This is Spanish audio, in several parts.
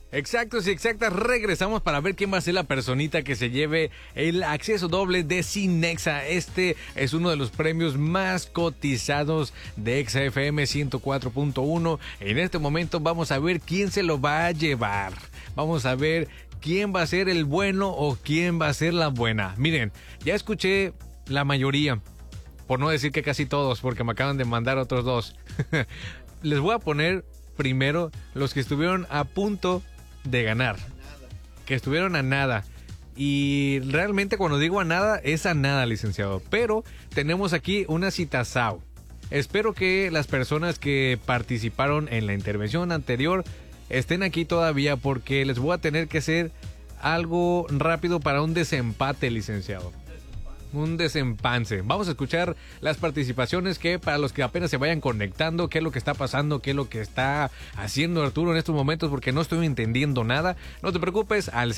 Exactos y exactas, regresamos para ver quién va a ser la personita que se lleve el acceso doble de Cinexa. Este es uno de los premios más cotizados de Exa FM 104.1. En este momento vamos a ver quién se lo va a llevar. Vamos a ver quién va a ser el bueno o quién va a ser la buena. Miren, ya escuché la mayoría, por no decir que casi todos, porque me acaban de mandar otros dos. Les voy a poner primero los que estuvieron a punto de ganar, que estuvieron a nada. Y realmente cuando digo a nada, es a nada, licenciado. Pero tenemos aquí una citazao. Espero que las personas que participaron en la intervención anterior estén aquí todavía, porque les voy a tener que hacer algo rápido para un desempate, licenciado. Un desempance. Vamos a escuchar las participaciones, que para los que apenas se vayan conectando, qué es lo que está pasando, qué es lo que está haciendo Arturo en estos momentos, porque no estoy entendiendo nada. No te preocupes, al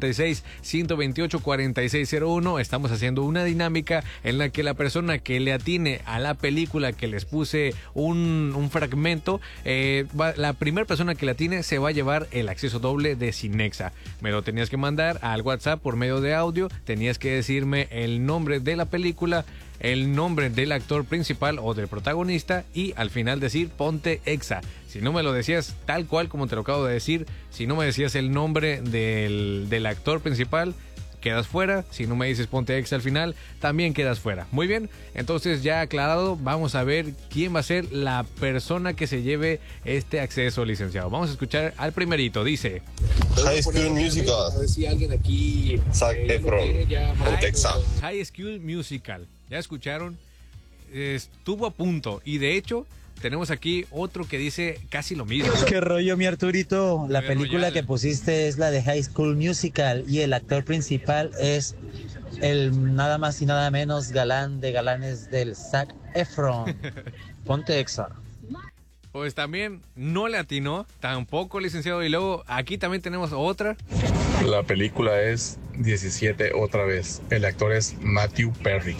646-128-4601 estamos haciendo una dinámica en la que la persona que le atine a la película que les puse un fragmento, la primera persona que le atine se va a llevar el acceso doble de Cinexa. Me lo tenías que mandar al WhatsApp por medio de audio, tenías que decirme el nombre de la película, el nombre del actor principal o del protagonista, y al final decir ponte Exa. Si no me lo decías tal cual como te lo acabo de decir, si no me decías el nombre del actor principal, quedas fuera. Si no me dices ponte Exa al final, también quedas fuera. Muy bien, entonces ya aclarado, vamos a ver quién va a ser la persona que se lleve este acceso, licenciado. Vamos a escuchar al primerito. Dice High School Musical. A ver si alguien aquí Zac Efron, ponte Exa. High School Musical. Ya escucharon, estuvo a punto, y de hecho tenemos aquí otro que dice casi lo mismo. ¿Qué rollo, mi Arturito? La Qué película royal. que pusiste es la de High School Musical y el actor principal es el nada más y nada menos galán de galanes del Zac Efron. Ponte Exa. Pues también no le atinó, tampoco, licenciado. Y luego aquí también tenemos otra. La película es 17 otra vez. El actor es Matthew Perry.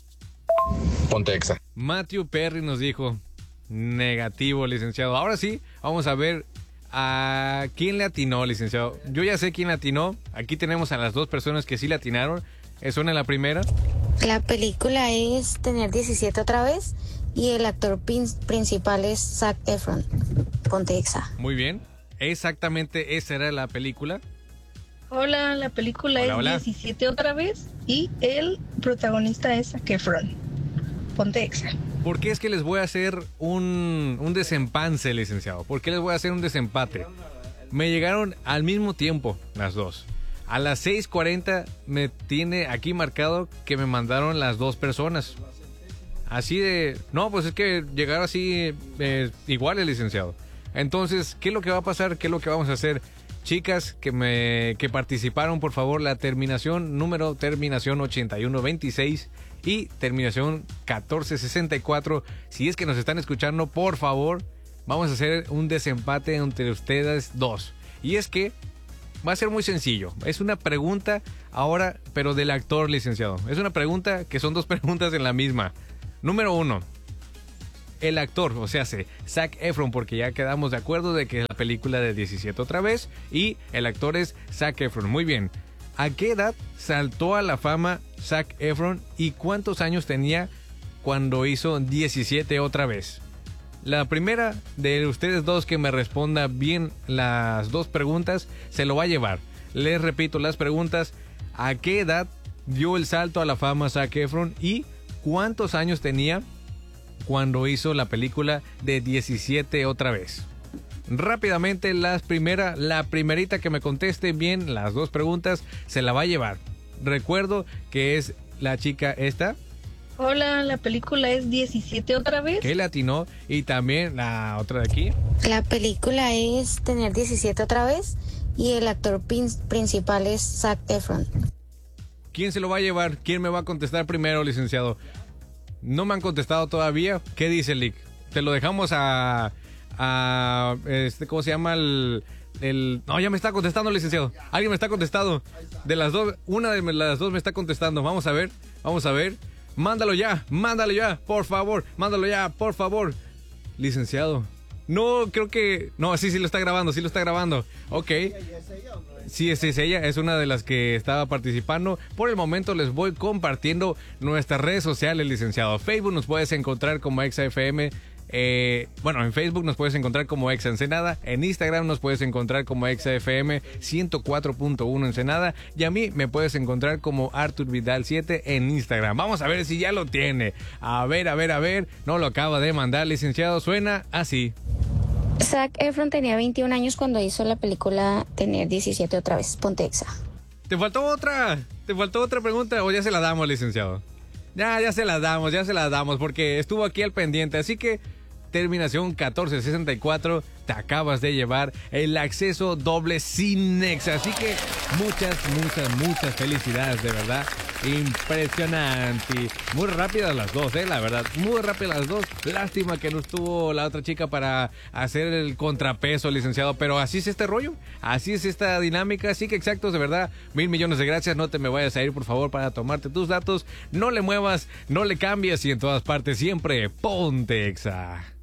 Ponte Exa. Matthew Perry nos dijo negativo, licenciado. Ahora sí, vamos a ver a quién le atinó, licenciado. Yo ya sé quién le atinó. Aquí tenemos a las dos personas que sí le atinaron. Son en la primera. La película es Tener 17 otra vez y el actor principal es Zac Efron. Ponte Exa. Muy bien. Exactamente esa era la película. Hola, la película Hola, es hola. 17 otra vez y el protagonista es Zac Efron. Ponte Exa. ¿Por qué es que les voy a hacer un desempance, licenciado? ¿Por qué les voy a hacer un desempate? Me llegaron al mismo tiempo las dos. A las 6:40 me tiene aquí marcado que me mandaron las dos personas. Así de... No, pues es que llegaron así iguales, licenciado. Entonces, ¿qué es lo que va a pasar? ¿Qué es lo que vamos a hacer? Chicas que participaron, por favor, la terminación 8126 y terminación 1464. Si es que nos están escuchando, por favor, vamos a hacer un desempate entre ustedes dos. Y es que va a ser muy sencillo. Es una pregunta ahora, pero del actor, licenciado. Es una pregunta que son dos preguntas en la misma. Número 1. El actor, o sea, Zac Efron, porque ya quedamos de acuerdo de que es la película de 17 otra vez, y el actor es Zac Efron. Muy bien. ¿A qué edad saltó a la fama Zac Efron y cuántos años tenía cuando hizo 17 otra vez? La primera de ustedes dos que me responda bien las dos preguntas se lo va a llevar. Les repito las preguntas. ¿A qué edad dio el salto a la fama Zac Efron y cuántos años tenía cuando hizo la película de 17 otra vez? Rápidamente, la primerita que me conteste bien las dos preguntas se la va a llevar. Recuerdo que es la chica esta. Hola, la película es 17 otra vez. Que le atinó, y también la otra de aquí. La película es Tener 17 otra vez y el actor principal es Zac Efron. ¿Quién se lo va a llevar? ¿Quién me va a contestar primero, licenciado? No me han contestado todavía. ¿Qué dice Lick? Te lo dejamos a ¿cómo se llama? No, ya me está contestando, licenciado. Alguien me está contestando. De las dos, una de las dos me está contestando. Vamos a ver. Mándalo ya, por favor. Mándalo ya, por favor. Licenciado, No, creo que... No, sí lo está grabando. Ok. Sí, es ella, es una de las que estaba participando. Por el momento les voy compartiendo nuestras redes sociales, licenciado. Facebook nos puedes encontrar como ExaFM. En Facebook nos puedes encontrar como Exa Ensenada. En Instagram nos puedes encontrar como ExaFM 104.1 Ensenada. Y a mí me puedes encontrar como Artur Vidal 7 en Instagram. Vamos a ver si ya lo tiene. A ver. No lo acaba de mandar, licenciado. Suena así. Zac Efron tenía 21 años cuando hizo la película Tener 17 otra vez. Ponte Exa. ¿Te faltó otra pregunta o ya se la damos, licenciado? Ya se la damos porque estuvo aquí al pendiente. Así que terminación 1464, te acabas de llevar el acceso doble sin Nexa. Así que muchas felicidades, de verdad. Impresionante. Muy rápidas las dos, la verdad. Muy rápidas las dos. Lástima que no estuvo la otra chica para hacer el contrapeso, licenciado. Pero así es este rollo. Así es esta dinámica. Así que exactos, de verdad. 1,000 millones de gracias. No te me vayas a ir, por favor, para tomarte tus datos. No le muevas, no le cambies y en todas partes siempre ponte Exa.